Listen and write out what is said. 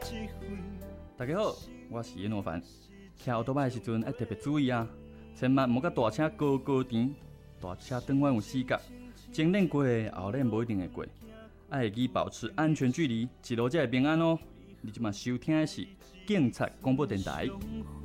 大家好，我是叶诺凡。骑奥多摆的时阵要特别注意啊，千万莫甲大车高高甜，大车转弯有死角，前练过的后练无一定会过。要会记保持安全距离，一路才会平安哦。你即马收听的是警察广播电台。